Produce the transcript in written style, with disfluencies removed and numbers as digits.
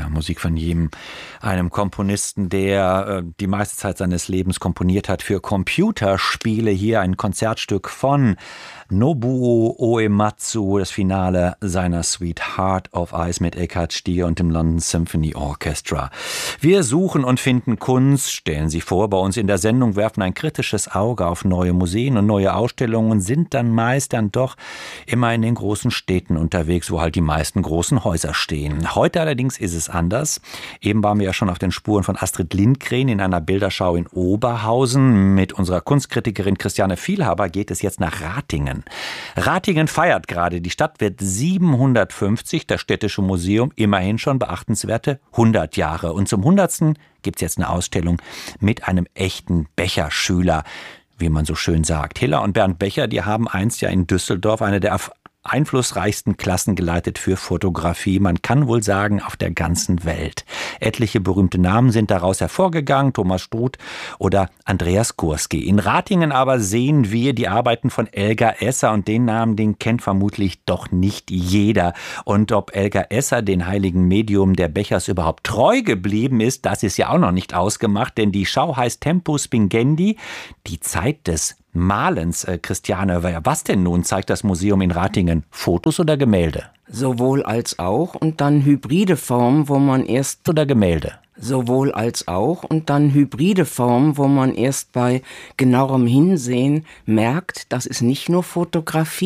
Ja, Musik von einem Komponisten, der die meiste Zeit seines Lebens komponiert hat für Computerspiele. Hier ein Konzertstück von Nobuo Uematsu, das Finale seiner Suite Heart of Ice mit Eckhard Stier und dem London Symphony Orchestra. Wir suchen und finden Kunst, stellen Sie vor, bei uns in der Sendung, werfen ein kritisches Auge auf neue Museen und neue Ausstellungen und sind dann meist doch immer in den großen Städten unterwegs, wo halt die meisten großen Häuser stehen. Heute allerdings ist es anders. Eben waren wir ja schon auf den Spuren von Astrid Lindgren in einer Bilderschau in Oberhausen. Mit unserer Kunstkritikerin Christiane Vielhaber geht es jetzt nach Ratingen. Ratingen feiert gerade. Die Stadt wird 750, das Städtische Museum immerhin schon beachtenswerte 100 Jahre. Und zum 100. gibt es jetzt eine Ausstellung mit einem echten Becherschüler, wie man so schön sagt. Hilla und Bernd Becher, die haben einst ja in Düsseldorf eine der einflussreichsten Klassen geleitet für Fotografie. Man kann wohl sagen, auf der ganzen Welt. Etliche berühmte Namen sind daraus hervorgegangen, Thomas Struth oder Andreas Gursky. In Ratingen aber sehen wir die Arbeiten von Elgar Esser und den Namen, den kennt vermutlich doch nicht jeder. Und ob Elgar Esser den heiligen Medium der Bechers überhaupt treu geblieben ist, das ist ja auch noch nicht ausgemacht, denn die Schau heißt Tempus Pingendi, die Zeit des Malens. Christiane, was denn nun zeigt das Museum in Ratingen? Fotos oder Gemälde? Sowohl als auch und dann hybride Formen, wo man erst... Oder Gemälde? Sowohl als auch und dann hybride Formen, wo man erst bei genauerem Hinsehen merkt, das ist nicht nur Fotografie.